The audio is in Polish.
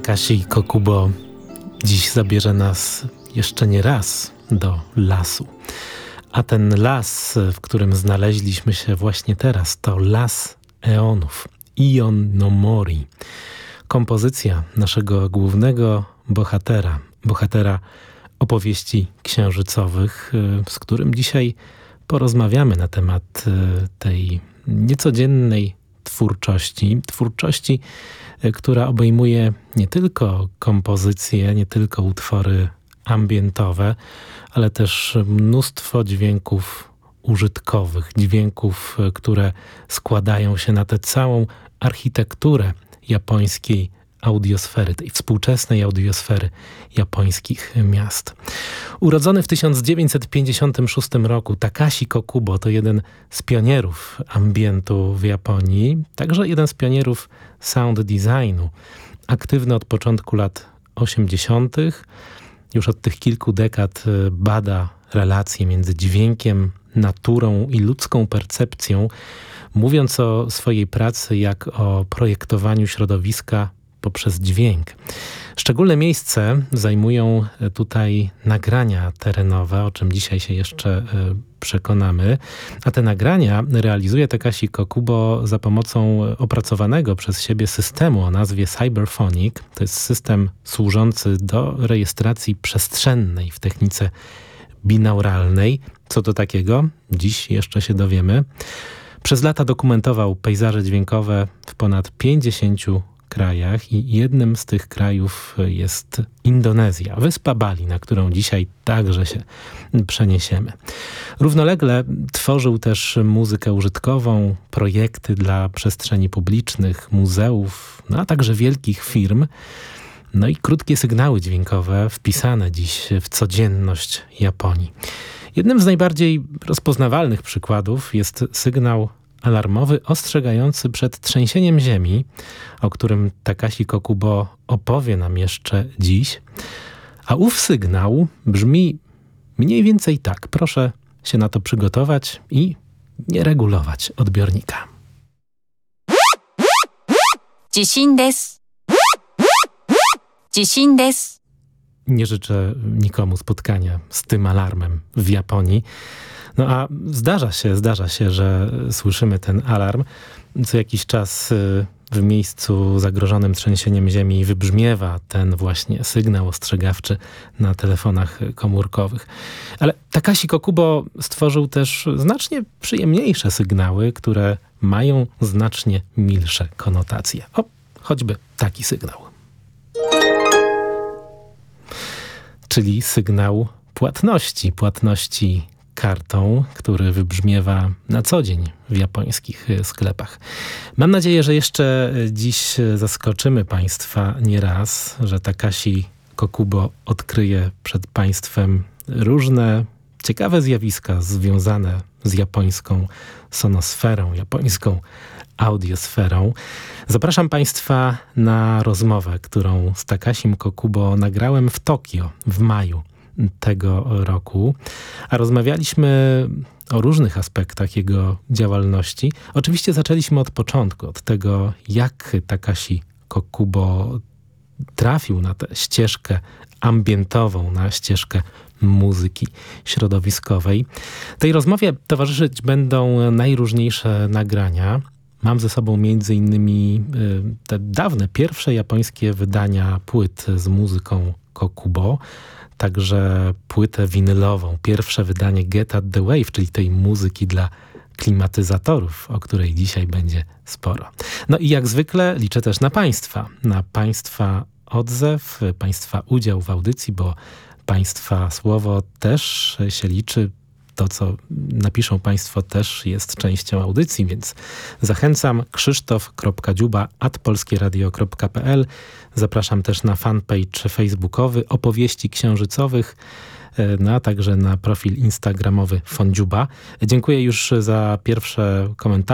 Takashi Kokubo dziś zabierze nas jeszcze nie raz do lasu. A ten las, w którym znaleźliśmy się właśnie teraz, to Las Eonów, Ion no Mori. Kompozycja naszego głównego bohatera opowieści księżycowych, z którym dzisiaj porozmawiamy na temat tej niecodziennej twórczości, która obejmuje nie tylko kompozycje, nie tylko utwory ambientowe, ale też mnóstwo dźwięków użytkowych, dźwięków, które składają się na tę całą architekturę japońskiej audiosfery, tej współczesnej audiosfery japońskich miast. Urodzony w 1956 roku Takashi Kokubo to jeden z pionierów ambientu w Japonii, także jeden z pionierów sound designu. Aktywny od początku lat 80. Już od tych kilku dekad bada relacje między dźwiękiem, naturą i ludzką percepcją, mówiąc o swojej pracy jak o projektowaniu środowiska poprzez dźwięk. Szczególne miejsce zajmują tutaj nagrania terenowe, o czym dzisiaj się jeszcze przekonamy. A te nagrania realizuje Takashi Kokubo za pomocą opracowanego przez siebie systemu o nazwie Cyberphonic. To jest system służący do rejestracji przestrzennej w technice binauralnej. Co to takiego? Dziś jeszcze się dowiemy. Przez lata dokumentował pejzaże dźwiękowe w ponad 50 krajach i jednym z tych krajów jest Indonezja, wyspa Bali, na którą dzisiaj także się przeniesiemy. Równolegle tworzył też muzykę użytkową, projekty dla przestrzeni publicznych, muzeów, a także wielkich firm. No i krótkie sygnały dźwiękowe wpisane dziś w codzienność Japonii. Jednym z najbardziej rozpoznawalnych przykładów jest sygnał alarmowy ostrzegający przed trzęsieniem ziemi, o którym Takashi Kokubo opowie nam jeszcze dziś. A ów sygnał brzmi mniej więcej tak. Proszę się na to przygotować i nie regulować odbiornika. 地震です。地震です。 Nie życzę nikomu spotkania z tym alarmem w Japonii. No a zdarza się, że słyszymy ten alarm. Co jakiś czas w miejscu zagrożonym trzęsieniem ziemi wybrzmiewa ten właśnie sygnał ostrzegawczy na telefonach komórkowych. Ale Takashi Kokubo stworzył też znacznie przyjemniejsze sygnały, które mają znacznie milsze konotacje. O, choćby taki sygnał. Czyli sygnał płatności kartą, który wybrzmiewa na co dzień w japońskich sklepach. Mam nadzieję, że jeszcze dziś zaskoczymy Państwa nieraz, że Takashi Kokubo odkryje przed Państwem różne ciekawe zjawiska związane z japońską sonosferą, japońską audiosferą. Zapraszam Państwa na rozmowę, którą z Takashim Kokubo nagrałem w Tokio w maju tego roku, a rozmawialiśmy o różnych aspektach jego działalności. Oczywiście zaczęliśmy od początku, od tego, jak Takashi Kokubo trafił na tę ścieżkę ambientową, na ścieżkę muzyki środowiskowej. Tej rozmowie towarzyszyć będą najróżniejsze nagrania. Mam ze sobą między innymi te dawne, pierwsze japońskie wydania płyt z muzyką Kokubo, także płytę winylową, pierwsze wydanie Get At The Wave, czyli tej muzyki dla klimatyzatorów, o której dzisiaj będzie sporo. No i jak zwykle liczę też na Państwa odzew, Państwa udział w audycji, bo Państwa słowo też się liczy. To, co napiszą Państwo, też jest częścią audycji, więc zachęcam. krzysztof.dziuba@polskieradio.pl. Zapraszam też na fanpage facebookowy Opowieści Księżycowych, a także na profil instagramowy Fondziuba. Dziękuję już za pierwsze komentarze.